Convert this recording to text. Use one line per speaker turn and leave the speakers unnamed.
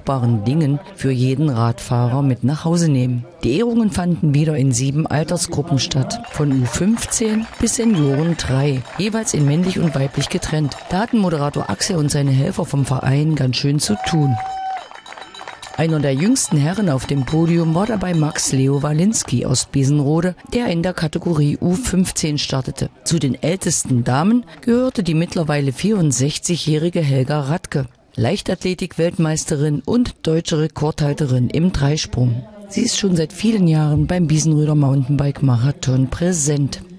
brauchbaren Dingen für jeden Radfahrer mit nach Hause nehmen. Die Ehrungen fanden wieder in 7 Altersgruppen statt, von U15 bis Senioren 3, jeweils in männlich und weiblich getrennt. Da hatten Moderator Axel und seine Helfer vom Verein ganz schön zu tun. Einer der jüngsten Herren auf dem Podium war dabei Max Leo Walinski aus Besenrode, der in der Kategorie U15 startete. Zu den ältesten Damen gehörte die mittlerweile 64-jährige Helga Radke, Leichtathletik-Weltmeisterin und deutsche Rekordhalterin im Dreisprung. Sie ist schon seit vielen Jahren beim Besenröder Mountainbike-Marathon präsent.